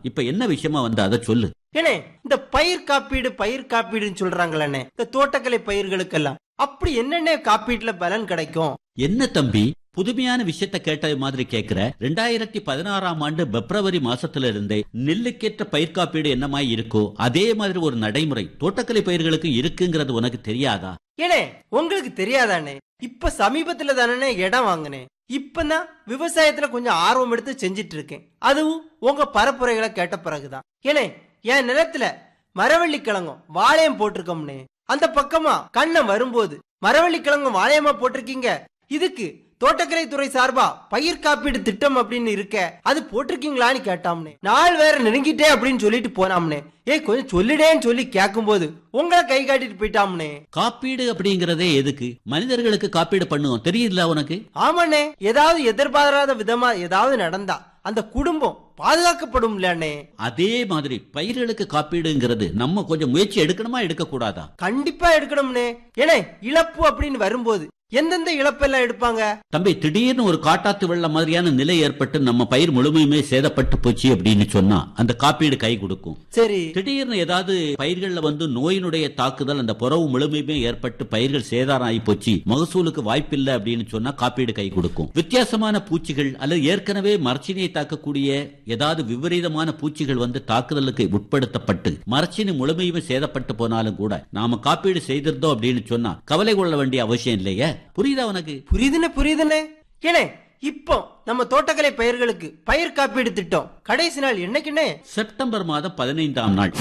இப்ப என்ன விஷயமா வந்து அதை சொல்லு. ஏனே இந்த பயிர் காப்பீடுன்னு சொல்றாங்களே இந்த தோட்டக்கலை பயிர்களுக்கெல்லாம் அப்படி என்னென்ன காப்பீட்டுல பலன் கிடைக்கும்? என்ன தம்பி புதுமையான விஷயத்த கேட்ட மாதிரி கேக்குற? 2016ஆம் ஆண்டு பிப்ரவரி மாசத்துல இருந்தே நெல்லுக்கேற்ற பயிர் காப்பீடு என்னமாய் இருக்கோ அதே மாதிரி ஒரு நடைமுறை தோட்டக்கலை பயிர்களுக்கு இருக்குங்கிறது உனக்கு தெரியாதா? ஏனே உங்களுக்கு தெரியாதானே? இப்ப சமீபத்துல தானே இடம் வாங்கினேன். இப்பதான் விவசாயத்துல கொஞ்சம் ஆர்வம் எடுத்து செஞ்சிட்டு இருக்கேன். அதுவும் உங்க பரப்புரைகளை கேட்ட பிறகுதான். ஏனே என் நிலத்துல மரவள்ளி கிழங்கும் வாழையம் போட்டிருக்கோம்னே. அந்த பக்கமா கண்ணம் வரும்போது மரவள்ளி கிழங்கும் வாழையமா போட்டிருக்கீங்க. இதுக்கு தோட்டக்கலை துறை சார்பா பயிர் காப்பீடு திட்டம் அப்படின்னு இருக்க, அது போட்டிருக்கீங்களான்னு கேட்டாம்னே. நாள் வேற நெருங்கிட்டே அப்படின்னு சொல்லிட்டு போனாம்னே. கொஞ்சம் சொல்லிடேன்னு சொல்லி கேட்கும் போது உங்களை கை காட்டிட்டு போயிட்டாம்னே. காப்பீடு அப்படிங்கறதே எதுக்கு? மனிதர்களுக்கு காப்பீடு பண்ணுவோம் தெரியுதுல உனக்கு? ஆமாண்ணே, ஏதாவது எதிர்பாராத விதமா ஏதாவது நடந்தா அந்த குடும்பம் பாதுகாக்கப்படும். அதே மாதிரி பயிர்களுக்கு காப்பீடுங்கிறது நம்ம கொஞ்சம் முயற்சி எடுக்கணுமா எடுக்க கூடாதா? கண்டிப்பா எடுக்கணும்னே. ஏனே இழப்பு அப்படின்னு வரும்போது எந்தெந்த இழப்பெல்லாம் எடுப்பாங்க? தம்பி திடீர்னு ஒரு காட்டாத்து வெள்ளம் மாதிரியான நிலை ஏற்பட்டு நம்ம பயிர் முழுமையுமே சேதப்பட்டு போச்சு அப்படின்னு சொன்னா அந்த காப்பீடு கை கொடுக்கும். சரி, திடீர்னு ஏதாவது பயிர்கள்ல வந்து நோயினுடைய தாக்குதல் அந்த புறவு முழுமையுமே ஏற்பட்டு பயிர்கள் சேதாரம் ஆகி போச்சு, மகசூலுக்கு வாய்ப்பில்லை அப்படின்னு சொன்னா காப்பீடு கை கொடுக்கும். வித்தியாசமான பூச்சிகள் அல்லது ஏற்கனவே மரச்சினியை தாக்கக்கூடிய ஏதாவது விபரீதமான பூச்சிகள் வந்து தாக்குதலுக்கு உட்படுத்தப்பட்டு மரச்சினி முழுமையுமே சேதப்பட்டு போனாலும் கூட நாம காப்பீடு செய்திருந்தோம் அப்படின்னு சொன்னா கவலை கொள்ள வேண்டிய அவசியம் இல்லையே. புரியுதா உனக்கு? புரியுதுனே. ஏனே இப்போ நம்ம தோட்டக்கலை பயிர்களுக்கு பயிர் காப்பீடு திட்டம் கடைசி நாள் என்னைக்குன்னே? செப்டம்பர் மாதம் 15ஆம் நாள்.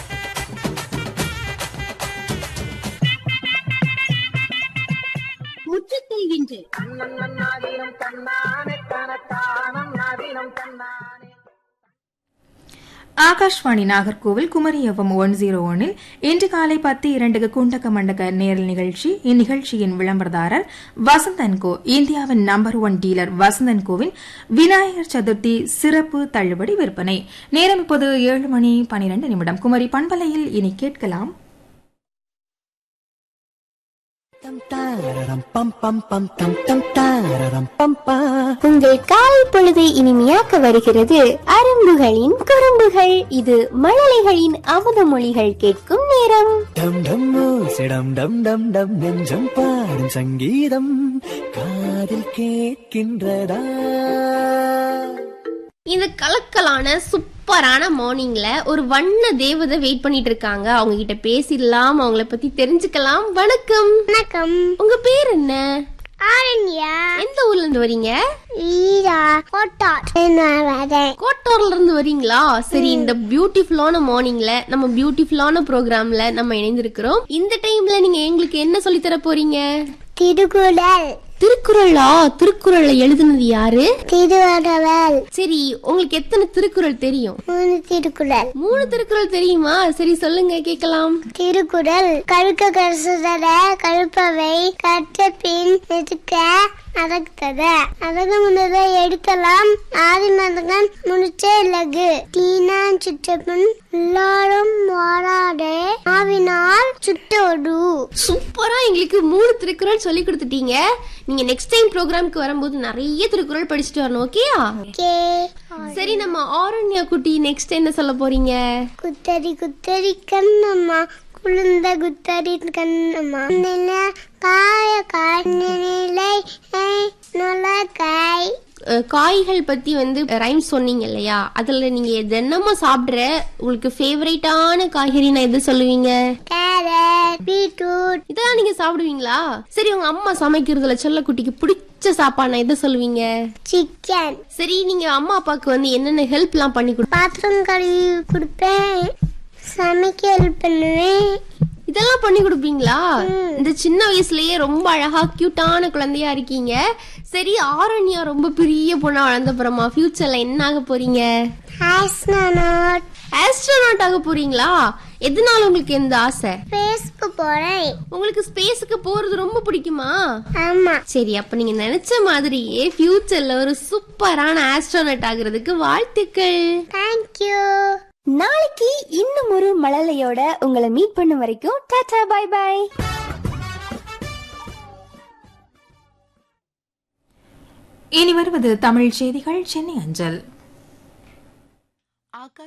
ஆகாஷ்வாணி நாகர்கோவில் குமரி எஃப்எம் 101 இன்று காலை 10:02 குண்டக்க மண்டக்க நேரல் நிகழ்ச்சி. இந்நிகழ்ச்சியின் விளம்பரதாரர் வசந்த் & கோ, இந்தியாவின் number 1 dealer Vasanth & CoWIN Vinayagar Chaturthi சிறப்பு தள்ளுபடி விற்பனை. நேரம் இப்போது 7:12. குமரி பண்பலையில் இனி கேட்கலாம் உங்கள் காலை பொழுதை இனிமையாக்க வருகிறது அரும்புகளின் குறும்புகள். இது மழலைகளின் அமுத மொழிகள் கேட்கும் நேரம். டம் டம் சிடம் டம் டம் டம் நெஞ்சம் பாடும் சங்கீதம் காதில் கேட்கின்றதா? இந்த கலக்கலான சூப்பரான மார்னிங்ல ஒரு வண்ண தேவதை வெயிட் பண்ணிட்டு இருக்காங்க. அவங்க கிட்ட பேசிடலாம், அவங்கள பத்தி தெரிஞ்சுக்கலாம். வணக்கம். வணக்கம். உங்க பேர் என்ன? ஆரண்யா. எந்த ஊர்ல இருந்து வரீங்க? கோட்டார்ல இருந்து வரீங்களா? சரி, இந்த பியூட்டிஃபுல்லான மார்னிங்ல நம்ம பியூட்டிஃபுல்லான ப்ரோக்ராம்ல நம்ம இணைந்திருக்கிறோம். இந்த டைம்ல நீங்க எங்களுக்கு என்ன சொல்லி தர போறீங்க? திருக்குறள். திருக்குறளா? திருக்குறளை எழுதுனது யாரு? திருவள்ளுவர். சரி, உங்களுக்கு எத்தனை திருக்குறள் தெரியும்? 3 திருக்குறள். 3 திருக்குறள் தெரியுமா? சரி சொல்லுங்க கேட்கலாம். திருக்குறள் கழுக்க கருசுதர கழுப்பவை கற்ற பின் எதுக்க அடக்குதத அழகு முன்னதை எடுக்கலாம் ஆதிமதகன் முடிச்சே இலகு தீனான் சுற்றப்பின் எல்லாரும் வாராடே ஆவினால் சுட்டோடு. சூப்பரா எங்களுக்கு 3 திருக்குறள் சொல்லி கொடுத்துட்டீங்க. நீங்க நெக்ஸ்ட் டைம் ப்ரோக்ராம்க்கு வரும்போது நிறைய திருக்குறள் படிச்சுட்டு வரணும். ஓகேயா? சரி, நம்ம ஆரண்யா குட்டி நெக்ஸ்ட் என்ன சொல்ல போறீங்க? குத்தரி குத்தரி கண்ணம்மா குளிர்ந்த குத்தரி கண்ணம்மா காய காய்நிலை காய். காய்கள் பத்தி வந்து ரைம் சொன்னீங்க இல்லையா? அதுல நீங்க தினமும் சாப்பிடுற உங்களுக்கு ஃபேவரட்டான காய்கறினா எது சொல்லுவீங்க? Carrot, beetroot. இதெல்லாம் நீங்க சாப்பிடுவீங்களா? சரி, உங்க அம்மா சமைக்கிறதுல செல்ல குட்டிக்கு பிடிச்ச சாப்பாடுனா எது சொல்லுவீங்க? சிக்கன். சரி, நீங்க அம்மா அப்பாவுக்கு வந்து என்னென்ன ஹெல்ப் எல்லாம் பண்ணி பாத்திரம் கழுவி கொடுப்பேன், சமைக்க ஹெல்ப் பண்ணுவேன். இதெல்லாம் பண்ணி கொடுப்பீங்களா? இந்த சின்ன வயசுலயே ரொம்ப அழகா கியூட்டான குழந்தையா இருக்கீங்க. சரி, ஆரண்யா ரொம்ப பெரிய பொண்ணா வளர்ந்தப்புறமா ஃபியூச்சர்ல என்ன ஆக போறீங்க? ஆஸ்ட்ரோநாட் ஆக போறீங்களா? எதனால உங்களுக்கு எந்த ஆசை? ஸ்பேஸ்க்கு போறேன். உங்களுக்கு ஸ்பேஸ்க்கு போறது ரொம்ப பிடிக்குமா? ஆமா. சரி, அப்ப நீங்க நினைச்ச மாதிரியே ஃபியூச்சர்ல ஒரு சூப்பரான ஆஸ்ட்ரோநாட் ஆகுறதுக்கு வாழ்த்துக்கள். தேங்க்யூ. நாளைக்கு இன்னும் ஒரு மழலையோட உங்களை மீட் பண்ணும் வரைக்கும் டாடா பை பை. இனி வருவது தமிழ் செய்திகள், சென்னை அஞ்சல்.